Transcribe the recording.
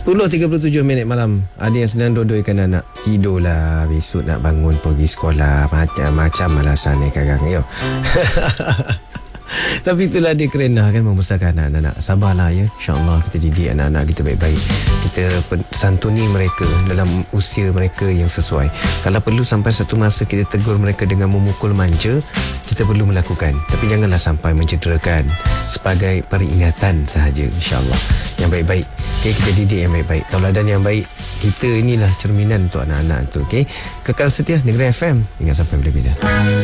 10.37 malam. Ada yang sedang dodoi-kan anak. Tidurlah, besok nak bangun pergi sekolah. Macam-macam alasan ni kakak. Yo. Tapi itulah dia kerana kan membesarkan anak-anak. Sabarlah ya. InsyaAllah kita didik anak-anak kita baik-baik. Kita santuni mereka dalam usia mereka yang sesuai. Kalau perlu sampai satu masa kita tegur mereka dengan memukul manja, kita perlu melakukan. Tapi janganlah sampai mencederakan, sebagai peringatan sahaja. InsyaAllah yang baik-baik. Okay, kita didik yang baik-baik. Tauladan yang baik. Kita inilah cerminan untuk anak-anak tu. Okay, kekal setia Negeri FM hingga sampai bila-bila.